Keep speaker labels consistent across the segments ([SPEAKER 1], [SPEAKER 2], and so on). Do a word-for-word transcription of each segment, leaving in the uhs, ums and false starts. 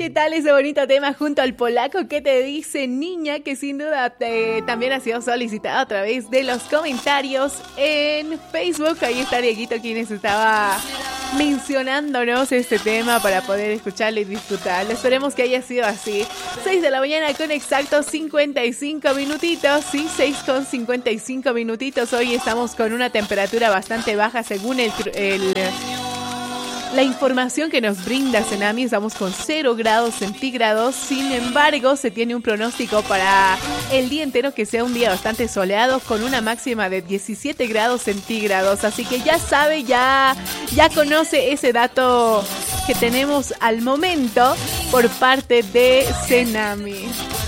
[SPEAKER 1] ¿Qué tal ese bonito tema junto al polaco? ¿Qué te dice, niña? Que sin duda te, también ha sido solicitado a través de los comentarios en Facebook. Ahí está Dieguito quienes estaba mencionándonos este tema para poder escucharlo y disfrutarlo. Esperemos que haya sido así. seis de la mañana con exactos cincuenta y cinco minutitos. Sí, seis con cincuenta y cinco minutitos. Hoy estamos con una temperatura bastante baja según el... el La información que nos brinda Cenami, estamos con cero grados centígrados. Sin embargo, se tiene un pronóstico para el día entero que sea un día bastante soleado con una máxima de diecisiete grados centígrados. Así que ya sabe, ya, ya conoce ese dato que tenemos al momento por parte de Cenami.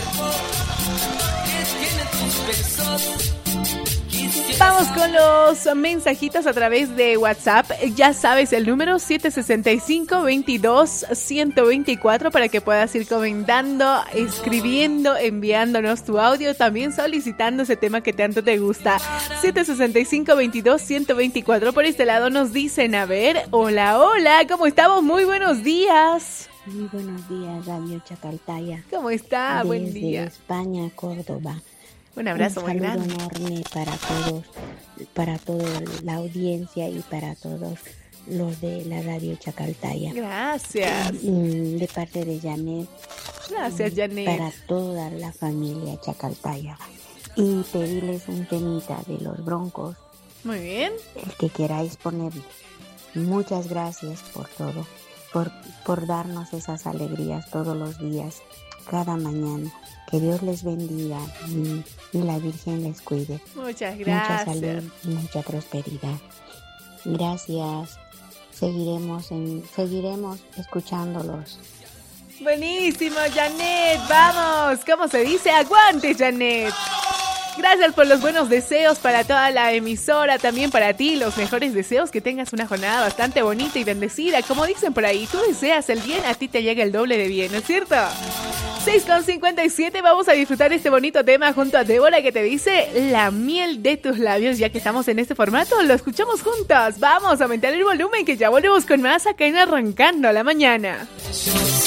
[SPEAKER 1] Vamos con los mensajitos a través de WhatsApp. Ya sabes el número siete seis cinco, veintidós, ciento veinticuatro para que puedas ir comentando, escribiendo, enviándonos tu audio, también solicitando ese tema que tanto te gusta. siete seis cinco, veintidós, ciento veinticuatro. Por este lado nos dicen, a ver, hola, hola, ¿cómo estamos? Muy buenos días.
[SPEAKER 2] Muy buenos días, Radio Chacaltaya.
[SPEAKER 1] ¿Cómo está?
[SPEAKER 2] Desde
[SPEAKER 1] Buen día.
[SPEAKER 2] España, Córdoba.
[SPEAKER 1] Un abrazo muy grande.
[SPEAKER 2] Un saludo enorme para todos, para toda la audiencia y para todos los de la Radio Chacaltaya.
[SPEAKER 1] Gracias.
[SPEAKER 2] De parte de Janet.
[SPEAKER 1] Gracias, Janet.
[SPEAKER 2] Para toda la familia Chacaltaya. Y pedirles un temita de los Broncos.
[SPEAKER 1] Muy bien.
[SPEAKER 2] El que queráis ponerle. Muchas gracias por todo, por, por darnos esas alegrías todos los días, cada mañana. Que Dios les bendiga y, y la Virgen les cuide.
[SPEAKER 1] Muchas gracias.
[SPEAKER 2] Mucha salud y mucha prosperidad. Gracias. Seguiremos en, seguiremos escuchándolos.
[SPEAKER 1] Buenísimo, Janet. Vamos. ¿Cómo se dice? Aguante, Janet. Gracias por los buenos deseos para toda la emisora, también para ti, los mejores deseos, que tengas una jornada bastante bonita y bendecida. Como dicen por ahí, tú deseas el bien, a ti te llega el doble de bien, ¿no es cierto? seis con cincuenta y siete, vamos a disfrutar este bonito tema junto a Débora que te dice la miel de tus labios. Ya que estamos en este formato, lo escuchamos juntos. Vamos a aumentar el volumen que ya volvemos con más acá en Arrancando la Mañana.